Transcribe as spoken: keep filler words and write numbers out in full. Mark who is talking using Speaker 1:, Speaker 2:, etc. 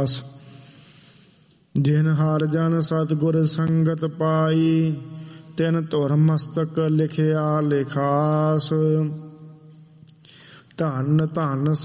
Speaker 1: ਆਸ। ਜਿਨ ਹਰਿ ਜਨ ਸਤਿਗੁਰ ਸੰਗਤ ਪਾਈ, ਤਿਨ ਧੁਰ ਮਸਤਕ ਲਿਖਿਆ ਲਿਖਾਸ। ਧੰਨ ਧੰਨ